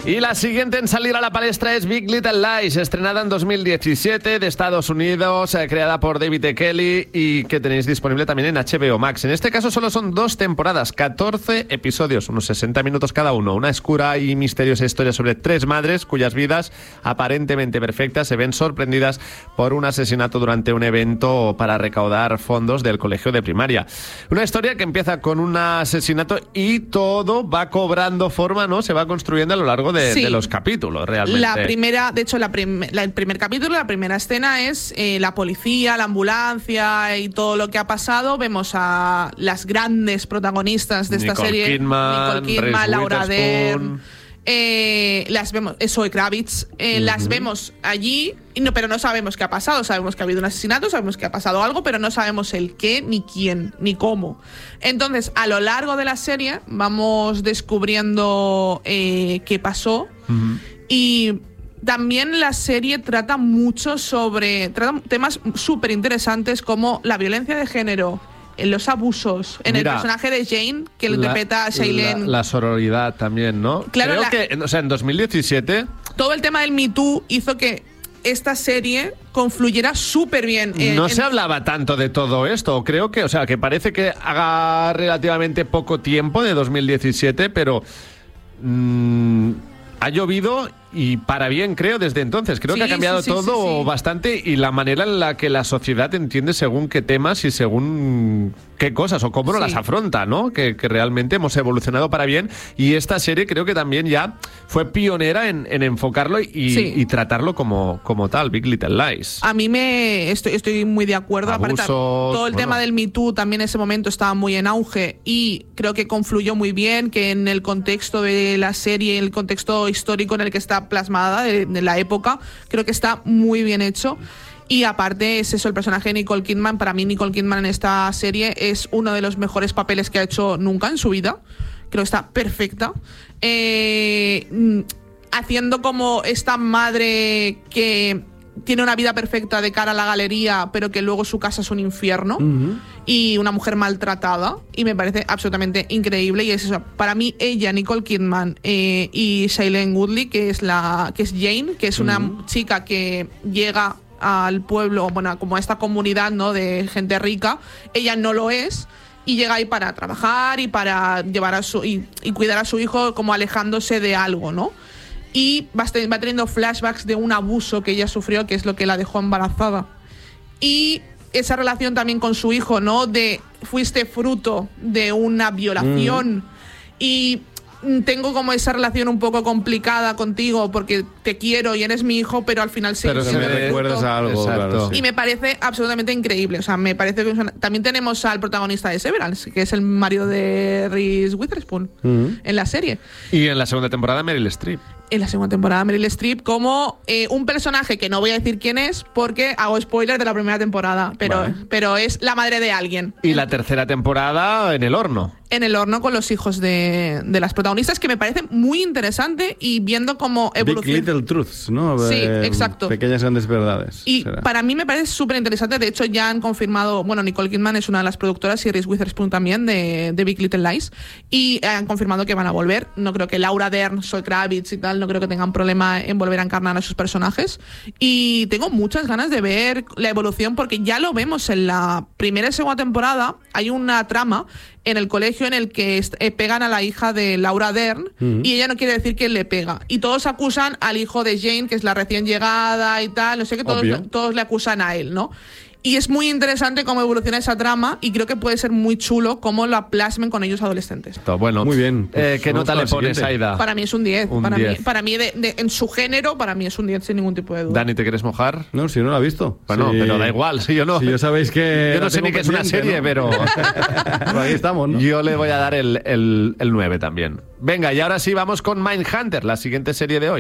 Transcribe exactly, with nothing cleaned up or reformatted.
Y la siguiente en salir a la palestra es Big Little Lies, estrenada en dos mil diecisiete de Estados Unidos, eh, creada por David E. Kelly y que tenéis disponible también en H B O Max. En este caso solo son dos temporadas, catorce episodios, unos sesenta minutos cada uno. Una oscura y misteriosa historia sobre tres madres cuyas vidas, aparentemente perfectas, se ven sorprendidas por un asesinato durante un evento para recaudar fondos del colegio de primaria. Una historia que empieza con un asesinato y todo va cobrando forma, ¿no? Se va construyendo a lo largo de, sí. de los capítulos, realmente. La primera, de hecho, la prim- la, el primer capítulo, la primera escena es eh, la policía, la ambulancia y todo lo que ha pasado. Vemos a las grandes protagonistas de esta Nicole serie. Kidman, Nicole Kidman, Reese Laura Witherspoon. Dern. Eh, las vemos, eh, Zoe Kravitz, eh, uh-huh. las vemos allí, y no, pero no sabemos qué ha pasado. Sabemos que ha habido un asesinato, sabemos que ha pasado algo, pero no sabemos el qué, ni quién, ni cómo. Entonces, a lo largo de la serie vamos descubriendo eh, qué pasó. Uh-huh. Y también la serie trata mucho sobre trata temas súper interesantes como la violencia de género, los abusos en Mira, el personaje de Jane, que lo interpreta Shailene. La, la sororidad también, ¿no? Claro, Creo la, que, o sea, en dos mil diecisiete... Todo el tema del Me Too hizo que esta serie confluyera súper bien. En, no en... se hablaba tanto de todo esto. Creo que, o sea, que parece que haga relativamente poco tiempo de dos mil diecisiete, pero... Mmm, ha llovido y para bien, creo, desde entonces. Creo sí, que ha cambiado sí, sí, todo sí, sí. bastante y la manera en la que la sociedad entiende según qué temas y según qué cosas o cómo sí. no las afronta, ¿no? Que, que realmente hemos evolucionado para bien y esta serie creo que también ya fue pionera en, en enfocarlo y, sí. y tratarlo como, como tal, Big Little Lies. A mí me estoy, estoy muy de acuerdo. Abusos, Aparte, todo el bueno. tema del Me Too también en ese momento estaba muy en auge y creo que confluyó muy bien, que en el contexto de la serie, el contexto histórico en el que está plasmada de, de la época, creo que está muy bien hecho. Y aparte es eso, el personaje de Nicole Kidman. Para mí Nicole Kidman en esta serie es uno de los mejores papeles que ha hecho nunca en su vida. Creo que está perfecta. Eh, haciendo como esta madre que tiene una vida perfecta de cara a la galería, pero que luego su casa es un infierno. Uh-huh. Y una mujer maltratada. Y me parece absolutamente increíble. Y es eso, para mí ella, Nicole Kidman eh, y Shailene Woodley, que es, la, que es Jane, que es una uh-huh. chica que llega al pueblo, bueno, como a esta comunidad, ¿no?, de gente rica. Ella no lo es y llega ahí para trabajar y para llevar a su y, y cuidar a su hijo, como alejándose de algo, ¿no? Y va, va teniendo flashbacks de un abuso que ella sufrió, que es lo que la dejó embarazada. Y esa relación también con su hijo, ¿no? De fuiste fruto de una violación mm. y tengo como esa relación un poco complicada contigo porque te quiero y eres mi hijo, pero al final sí. Pero si me recuerdas a algo, claro, sí. Y me parece absolutamente increíble. O sea, me parece que también tenemos al protagonista de Severance, que es el marido de Reese Witherspoon mm-hmm. en la serie. Y en la segunda temporada Meryl Streep. En la segunda temporada Meryl Streep como eh, un personaje que no voy a decir quién es porque hago spoiler de la primera temporada, pero, vale. pero es la madre de alguien. Y la tercera temporada en el horno. En el horno con los hijos de, de las protagonistas, que me parece muy interesante y viendo cómo evoluciona. Big Little Truths, ¿no? Sí, eh, exacto. Pequeñas grandes verdades. Y será. Para mí me parece súper interesante. De hecho, ya han confirmado, bueno, Nicole Kidman es una de las productoras y Reese Witherspoon también de, de Big Little Lies. Y han confirmado que van a volver. No creo que Laura Dern, Zoe Kravitz y tal, no creo que tengan problema en volver a encarnar a sus personajes. Y tengo muchas ganas de ver la evolución porque ya lo vemos en la primera y segunda temporada. Hay una trama en el colegio en el que eh, pegan a la hija de Laura Dern uh-huh. y ella no quiere decir quién le pega. Y todos acusan al hijo de Jane, que es la recién llegada y tal, no sé qué, todos, todos le acusan a él, ¿no? Y es muy interesante cómo evoluciona esa trama y creo que puede ser muy chulo cómo la plasmen con ellos adolescentes. Bueno, muy bien. Pues, eh, ¿qué nota le pones, Aida? Para mí es un diez. Un para, diez. Mí, para mí, de, de, en su género, para mí es un diez sin ningún tipo de duda. Dani, ¿te quieres mojar? No, si no lo he visto. Bueno, sí. pero da igual, si yo no. Si yo sabéis que... Yo no sé ni qué es una serie, ¿no? Pero... ahí estamos, ¿no? Yo le voy a dar el, el, el nueve también. Venga, y ahora sí vamos con Mindhunter, la siguiente serie de hoy.